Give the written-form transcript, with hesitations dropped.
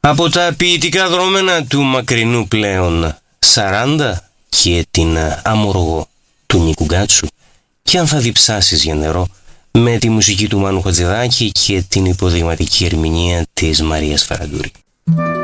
Από τα ποιητικά δρόμενα του μακρινού πλέον 40 και την Αμοργό του Νίκου Γκάτσου, και αν θα διψάσεις για νερό, με τη μουσική του Μάνου Χατζηδάκη και την υποδειγματική ερμηνεία της Μαρίας Φαραντούρη.